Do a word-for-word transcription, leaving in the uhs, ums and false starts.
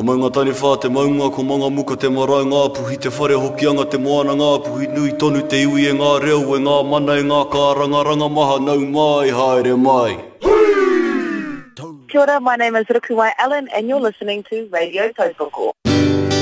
maunga tani whā te maunga, ko manga muka te marae ngā puhi, te whare hokianga te moana ngā puhi, nui tonu te iwi e ngā reo, e ngā mana e ngā kāranga, ranga maha nau mai, haere mai. Kia ora, my name is Rukuwai Allen and you're listening to Radio Tautoko.